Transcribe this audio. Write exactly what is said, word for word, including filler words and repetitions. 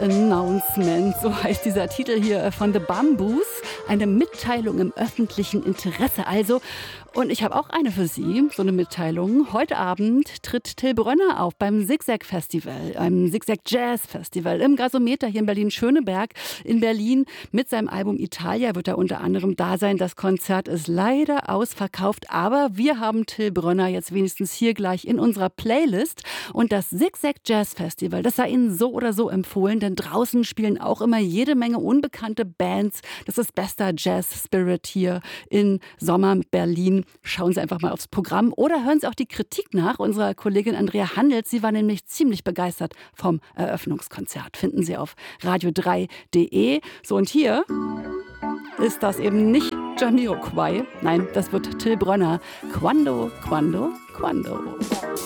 Announcement, so heißt dieser Titel hier von The Bamboos. Eine Mitteilung im öffentlichen Interesse also. Und ich habe auch eine für Sie, so eine Mitteilung. Heute Abend tritt Till Brönner auf beim Zigzag Festival, einem Zigzag Jazz Festival im Gasometer hier in Berlin-Schöneberg. In Berlin mit seinem Album Italia wird er unter anderem da sein. Das Konzert ist leider ausverkauft, aber wir haben Till Brönner jetzt wenigstens hier gleich in unserer Playlist. Und das Zigzag Jazz Festival, das sei Ihnen so oder so empfohlen, denn draußen spielen auch immer jede Menge unbekannte Bands. Das ist bester Jazz-Spirit hier in Sommer mit Berlin. Schauen Sie einfach mal aufs Programm oder hören Sie auch die Kritik nach unserer Kollegin Andrea Handels. Sie war nämlich ziemlich begeistert vom Eröffnungskonzert. Finden Sie auf radio drei punkt de. So, und hier ist das eben nicht Jamiroquai. Nein, das wird Till Brönner. Quando, quando, quando.